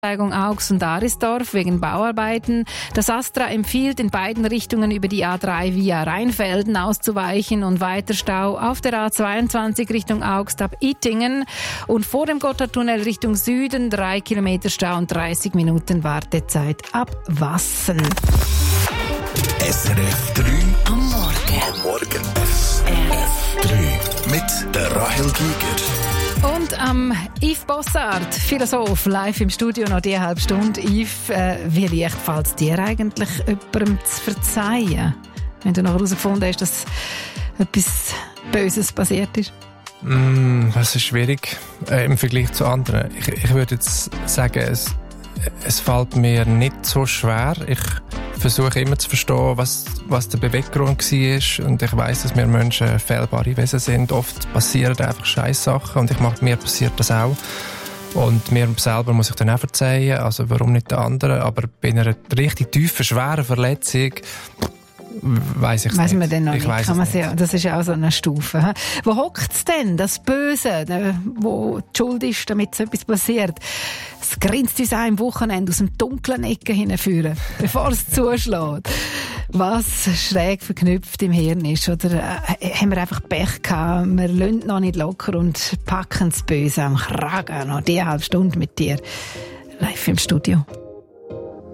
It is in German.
Augs und Arisdorf wegen Bauarbeiten. Das AStRA empfiehlt, in beiden Richtungen über die A3 via Rheinfelden auszuweichen und weiter Stau auf der A22 Richtung Augst ab Ittingen und vor dem Gotthardtunnel Richtung Süden 3 Kilometer Stau und 30 Minuten Wartezeit ab Wassen. SRF 3 am Morgen. SRF 3 mit der Rahel Giger. Und Yves Bossard, Philosoph, live im Studio noch die halbe Stunde. Yves, wie leicht fällt es dir eigentlich, jemandem zu verzeihen, wenn du noch herausgefunden hast, dass etwas Böses passiert ist? Das ist schwierig im Vergleich zu anderen. Ich würde jetzt sagen, es fällt mir nicht so schwer. Ich versuche immer zu verstehen, was der Beweggrund war. Und ich weiss, dass wir Menschen fehlbare Wesen sind. Oft passieren einfach Scheisssachen und mir passiert das auch. Und mir selber muss ich dann auch verzeihen. Also warum nicht den anderen? Aber bei einer richtig tiefen, schweren Verletzung weiss ich es nicht. Weiss man denn noch nicht? Das ist ja auch so eine Stufe. Wo hockt es denn, das Böse, wo die Schuld ist, damit so etwas passiert? Es grinst uns auch am Wochenende aus dem dunklen Ecken hinführen, bevor es zuschlägt. Was schräg verknüpft im Hirn ist. Oder haben wir einfach Pech gehabt, wir lassen noch nicht locker und packen das Böse am Kragen. Noch die halbe Stunde mit dir live im Studio.